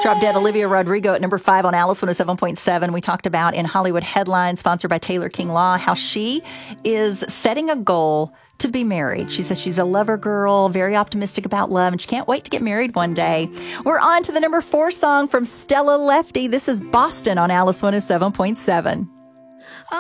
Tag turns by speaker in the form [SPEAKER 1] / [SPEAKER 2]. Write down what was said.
[SPEAKER 1] Drop Dead Olivia Rodrigo at number 5 on Alice 107.7. We talked about in Hollywood Headlines, sponsored by Taylor King Law, how she is setting a goal to be married. She says she's a lover girl, very optimistic about love, and she can't wait to get married one day. We're on to the number 4 song from Stella Lefty. This is Boston on Alice 107.7.